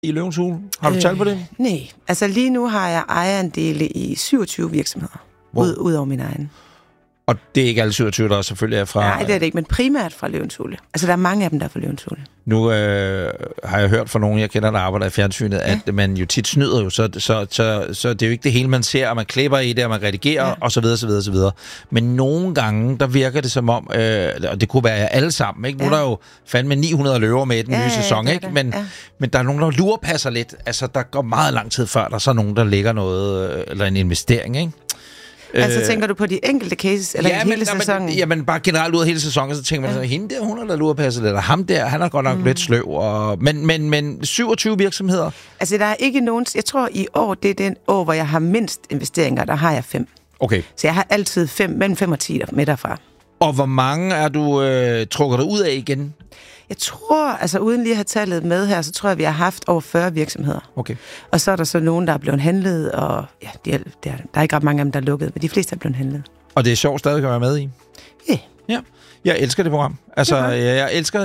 i Løvens Hule? Har du talt på det? Nej, altså lige nu har jeg ejerandele i 27 virksomheder, ud over min egen. Og det er ikke alle 27, der selvfølgelig er fra... Nej, det er det ikke, men primært fra Løvens Hule. Altså, der er mange af dem, der er fra Løvens Hule. Nu har jeg hørt fra nogen, jeg kender, der arbejder i fjernsynet, at man jo tit snyder jo, så det er jo ikke det hele, man ser, og man klipper i det, og man redigerer, og så videre, så videre, så videre. Men nogle gange, der virker det som om, og det kunne være alle sammen, ikke? Nu er der jo fandme 900 løver med i den nye sæson, ikke? Men der er nogen, der lurepasser lidt. Altså, der går meget lang tid før, der er så nogen, der lægger noget, eller en investering, ikke? Altså, tænker du på de enkelte cases, eller hele sæsonen? Jamen, bare generelt ud af hele sæsonen, så tænker man, så, hende der, hun er der lurepasset, eller ham der, han er godt nok lidt sløv. Men 27 virksomheder? Altså, der er ikke nogen... Jeg tror, i år, det er den år, hvor jeg har mindst investeringer, der har jeg 5. Okay. Så jeg har altid mellem 5 og 10 med derfra. Og hvor mange er du trukket dig ud af igen? Jeg tror, altså uden lige at have tallet med her, så tror jeg, vi har haft over 40 virksomheder. Okay. Og så er der så nogen, der er blevet handlet, og ja, der er ikke ret mange af dem, der er lukket, men de fleste er blevet handlet. Og det er sjovt stadig at være med i? Yeah. Ja. Jeg elsker det program. Altså, jeg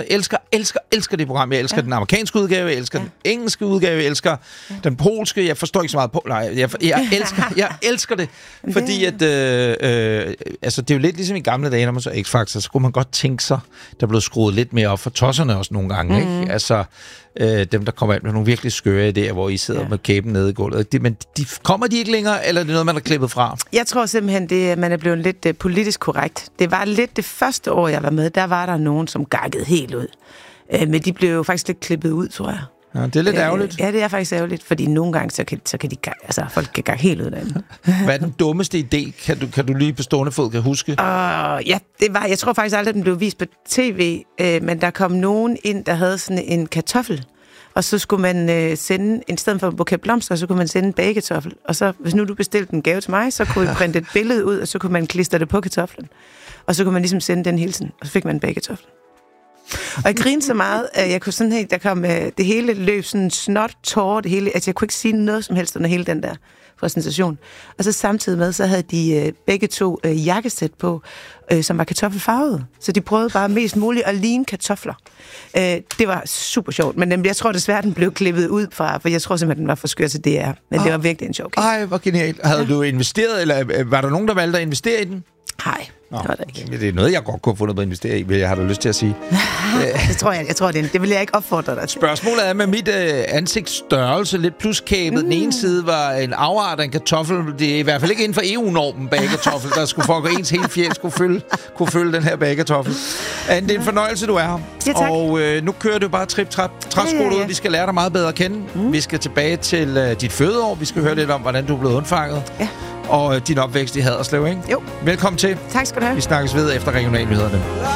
elsker det program. Jeg elsker den amerikanske udgave, jeg elsker den engelske udgave, jeg elsker den polske. Jeg forstår ikke så meget på. Nej, jeg elsker det. Fordi at, altså, det er jo lidt ligesom i gamle dage, når man så X-Factor, så kunne man godt tænke sig, der blev skruet lidt mere op for tosserne også nogle gange, ikke? Altså, dem, der kommer ind med nogle virkelig skøre idéer, hvor I sidder med kæben nede i gulvet. Men kommer de ikke længere, eller er det noget, man har klippet fra? Jeg tror simpelthen, man er blevet lidt politisk korrekt. Det var lidt det første år, jeg var med, der var der nogen, som gakkede helt ud. Men de blev jo faktisk lidt klippet ud, tror jeg. Ja, det er lidt ærgerligt. Ja, det er faktisk ærgerligt, fordi nogle gange, så kan de folk kan gakke helt ud af den. Hvad er den dummeste idé, kan du lige på stående fod kan huske? Ja, det var, jeg tror faktisk aldrig, den blev vist på tv, men der kom nogen ind, der havde sådan en kartoffel, og så skulle man sende, i stedet for en buket blomster, så kunne man sende en bagekartoffel. Og så, hvis nu du bestilte en gave til mig, så kunne vi printe et billede ud, og så kunne man klistre det på kartoflen. Og så kunne man ligesom sende den hilsen, og så fik man en bagekartoffel. Og jeg grinede så meget, at jeg kunne sådan helt, der kom det hele løb sådan snot, tårer, det hele, altså jeg kunne ikke sige noget som helst under hele den der præsentation. Og så samtidig med, så havde de begge to jakkesæt på, som var kartoffelfarvede. Så de prøvede bare mest muligt at ligne kartofler. Det var super sjovt, men jeg tror desværre, den blev klippet ud fra, for jeg tror simpelthen, den var for skør til DR. Men det var virkelig en sjov case. Ej, hvor genialt. Havde du investeret, eller var der nogen, der valgte at investere i den? Nej, det var det ikke. Det er noget, jeg godt kunne have fundet på at investere i, vil jeg har da lyst til at sige. Det tror jeg. Det vil jeg ikke opfordre dig til. Spørgsmålet er med mit ansigtsstørrelse, lidt pluskæbet. Den ene side var en afart af en kartoffel. Det er i hvert fald ikke inden for EU-normen bagekartoffel, der skulle foregå ens hele fjæs kunne følge den her bagekartoffel. Det er en fornøjelse, du er her. Ja, og nu kører du bare trip-trap-skole ud. Vi skal lære dig meget bedre at kende. Vi skal tilbage til dit fødeår. Vi skal høre lidt om, hvordan du er blevet undfanget. Ja. Og din opvækst i Haderslev, ikke? Jo. Velkommen til. Tak skal du have. Vi snakkes ved efter regionalnyhederne.